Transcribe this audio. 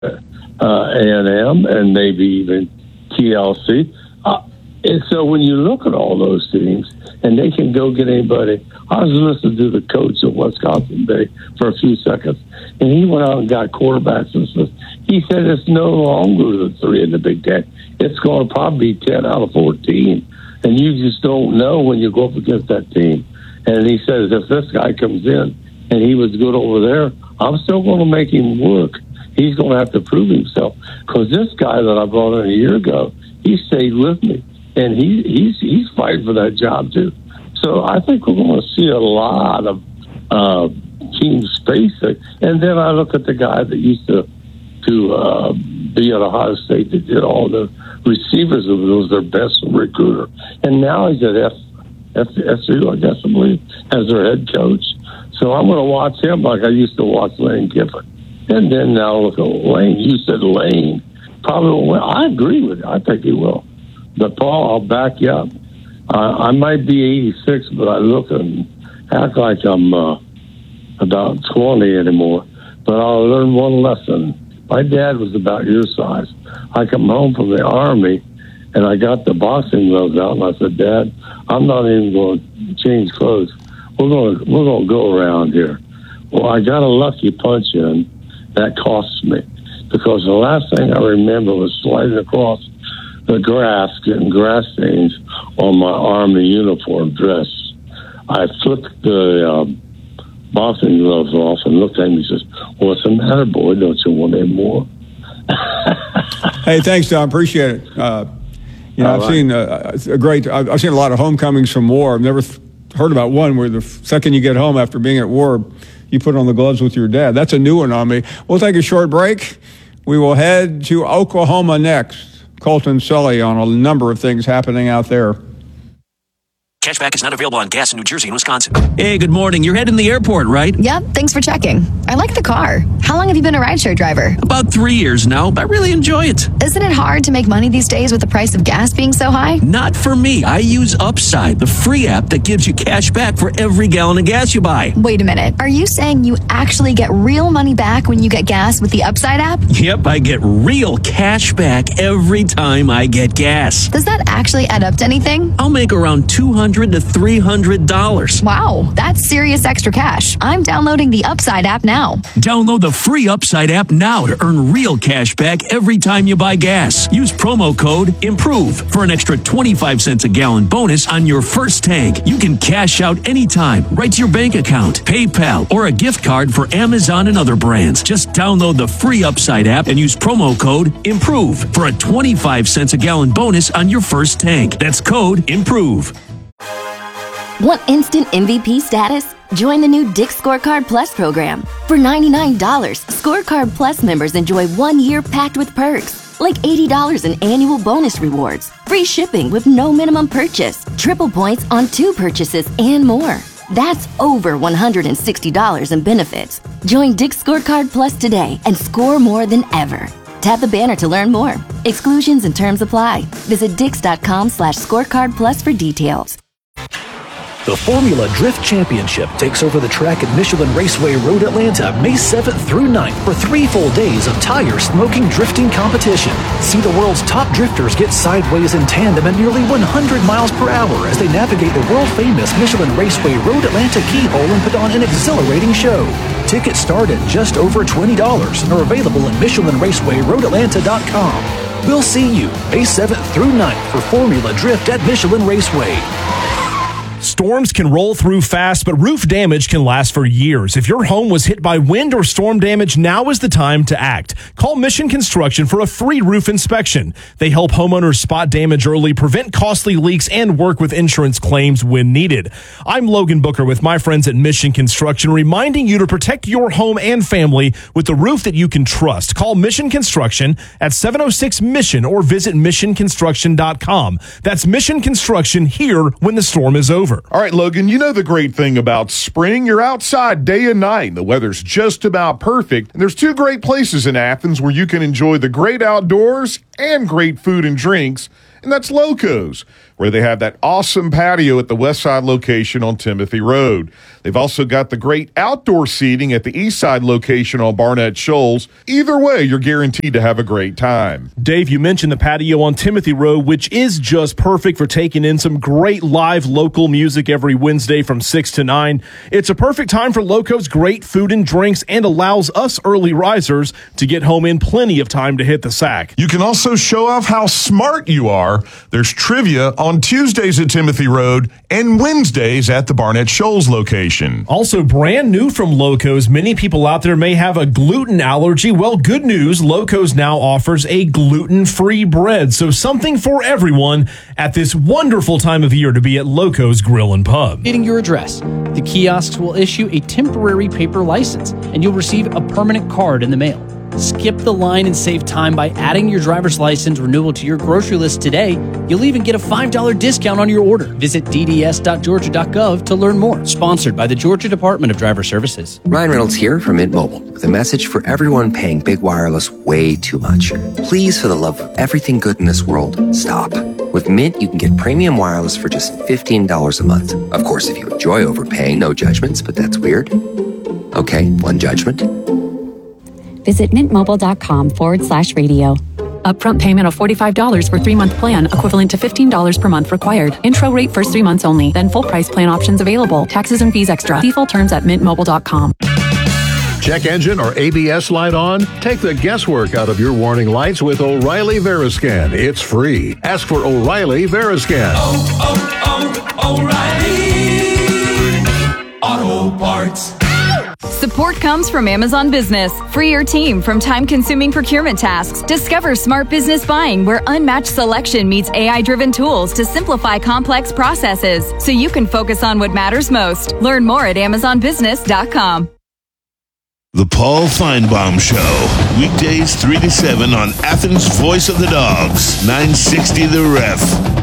A&M and maybe even TLC. And so when you look at all those teams, and they can go get anybody. I was listening to the coach of Wisconsin Bay for a few seconds, and he went out and got quarterbacks and stuff. He said it's no longer the 3 in the Big Ten. It's going to probably be 10 out of 14. And you just don't know when you go up against that team. And he says, if this guy comes in and he was good over there, I'm still going to make him work. He's going to have to prove himself. Because this guy that I brought in a year ago, he stayed with me. And he's fighting for that job, too. So I think we're going to see a lot of team space. And then I look at the guy that used to be at Ohio State that did all the receivers. It was their best recruiter. And now he's at FSU, I guess, I believe, as their head coach. So I'm going to watch him like I used to watch Lane Kiffin. And then now look at Lane. You said Lane probably will win. I agree with you. I think he will. But, Paul, I'll back you up. I might be 86, but I look and act like I'm about 20 anymore. But I'll learn one lesson. My dad was about your size. I come home from the Army, and I got the boxing gloves out, and I said, Dad, I'm not even going to change clothes. We're going to go around here. Well, I got a lucky punch in. That cost me. Because the last thing I remember was sliding across the grass, getting grass stains on my Army uniform dress. I flipped the boxing gloves off and looked at him and says, what's the matter, boy? Don't you want any more? Hey, thanks, Tom. Appreciate it. I've seen I've seen a lot of homecomings from war. I've never heard about one where the second you get home after being at war, you put on the gloves with your dad. That's a new one on me. We'll take a short break. We will head to Oklahoma next. Colton Sully on a number of things happening out there. Cashback is not available on gas in New Jersey and Wisconsin. Hey, good morning. You're heading to the airport, right? Yep, thanks for checking. I like the car. How long have you been a rideshare driver? About 3 years now, but I really enjoy it. Isn't it hard to make money these days with the price of gas being so high? Not for me. I use Upside, the free app that gives you cash back for every gallon of gas you buy. Wait a minute. Are you saying you actually get real money back when you get gas with the Upside app? Yep, I get real cash back every time I get gas. Does that actually add up to anything? I'll make around $200 to $300. Wow, that's serious extra cash. I'm downloading the Upside app now. Download the free Upside app now to earn real cash back every time you buy gas. Use promo code IMPROVE for an extra 25 cents a gallon bonus on your first tank. You can cash out anytime, right to your bank account, PayPal, or a gift card for Amazon and other brands. Just download the free Upside app and use promo code IMPROVE for a 25 cents a gallon bonus on your first tank. That's code IMPROVE. Want instant MVP status? Join the new Dick's Scorecard Plus program. For $99, Scorecard Plus members enjoy 1 year packed with perks, like $80 in annual bonus rewards, free shipping with no minimum purchase, triple points on 2 purchases, and more. That's over $160 in benefits. Join Dick's Scorecard Plus today and score more than ever. Tap the banner to learn more. Exclusions and terms apply. Visit dix.com/scorecard plus for details. The Formula Drift Championship takes over the track at Michelin Raceway Road, Atlanta, May 7th through 9th for 3 full days of tire-smoking drifting competition. See the world's top drifters get sideways in tandem at nearly 100 miles per hour as they navigate the world-famous Michelin Raceway Road Atlanta keyhole and put on an exhilarating show. Tickets start at just over $20 and are available at MichelinRacewayRoadAtlanta.com. We'll see you May 7th through 9th for Formula Drift at Michelin Raceway. Storms can roll through fast, but roof damage can last for years. If your home was hit by wind or storm damage, now is the time to act. Call Mission Construction for a free roof inspection. They help homeowners spot damage early, prevent costly leaks, and work with insurance claims when needed. I'm Logan Booker with my friends at Mission Construction, reminding you to protect your home and family with the roof that you can trust. Call Mission Construction at 706-MISSION or visit missionconstruction.com. That's Mission Construction, here when the storm is over. All right, Logan, you know the great thing about spring. You're outside day and night. The weather's just about perfect. And there's 2 great places in Athens where you can enjoy the great outdoors and great food and drinks and that's Loco's, where they have that awesome patio at the West Side location on Timothy Road. They've also got the great outdoor seating at the East Side location on Barnett Shoals. Either way, you're guaranteed to have a great time. Dave, you mentioned the patio on Timothy Road, which is just perfect for taking in some great live local music every Wednesday from 6 to 9. It's a perfect time for Loco's great food and drinks and allows us early risers to get home in plenty of time to hit the sack. You can also show off how smart you are. There's trivia on Tuesdays at Timothy Road and Wednesdays at the Barnett Shoals location. Also brand new from Loco's, many people out there may have a gluten allergy. Well, good news, Loco's now offers a gluten-free bread. So something for everyone at this wonderful time of year to be at Loco's Grill and Pub. Getting your address. The kiosks will issue a temporary paper license, and you'll receive a permanent card in the mail. Skip the line and save time by adding your driver's license renewal to your grocery list today. You'll even get a $5 discount on your order. Visit dds.georgia.gov to learn more. Sponsored by the Georgia Department of Driver Services. Ryan Reynolds here from Mint Mobile with a message for everyone paying big wireless way too much. Please, for the love of everything good in this world, stop. With Mint, you can get premium wireless for just $15 a month. Of course, if you enjoy overpaying, no judgments, but that's weird. Okay, one judgment. Visit mintmobile.com/radio. Upfront payment of $45 for 3-month plan, equivalent to $15 per month required. Intro rate first 3 months only, then full price plan options available. Taxes and fees extra. See full terms at mintmobile.com. Check engine or ABS light on? Take the guesswork out of your warning lights with O'Reilly Veriscan. It's free. Ask for O'Reilly Veriscan. O'Reilly Auto Parts. Support comes from Amazon Business. Free your team from time-consuming procurement tasks. Discover smart business buying where unmatched selection meets AI-driven tools to simplify complex processes so you can focus on what matters most. Learn more at AmazonBusiness.com. The Paul Feinbaum Show. Weekdays 3 to 7 on Athens' Voice of the Dogs. 960 The Ref.